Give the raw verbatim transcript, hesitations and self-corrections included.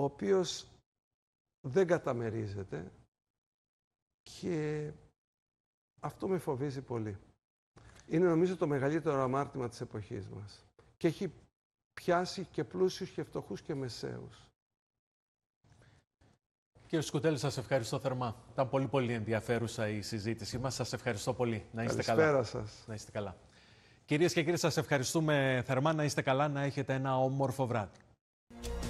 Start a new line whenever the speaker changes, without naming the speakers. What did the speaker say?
ο οποίος δεν καταμερίζεται και αυτό με φοβίζει πολύ. Είναι νομίζω το μεγαλύτερο αμάρτημα της εποχής μας και έχει πιάσει και πλούσιους και φτωχούς και μεσαίους.
Κύριε Σκουτέλη, σας ευχαριστώ θερμά. Ήταν πολύ πολύ ενδιαφέρουσα η συζήτησή μας. Σας ευχαριστώ πολύ. Να είστε
Καλησπέρα
καλά.
σας.
Να είστε καλά. Κυρίες και κύριοι, σας ευχαριστούμε θερμά. Να είστε καλά, να έχετε ένα όμορφο βράδυ.